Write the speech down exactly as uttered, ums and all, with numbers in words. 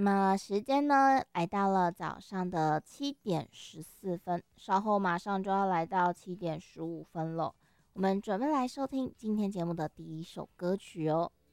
么时间呢，来到了早上的七点十四分，稍后马上就要来到七点十五分了。我们准备来收听今天节目的第一首歌曲哦。